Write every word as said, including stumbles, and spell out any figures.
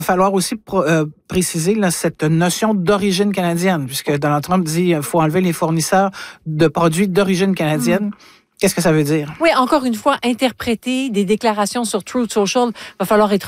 Il va falloir aussi pro, euh, préciser là, cette notion d'origine canadienne, puisque Donald Trump dit qu'il faut enlever les fournisseurs de produits d'origine canadienne. Mmh. Qu'est-ce que ça veut dire? Oui, encore une fois, interpréter des déclarations sur Truth Social, il va falloir être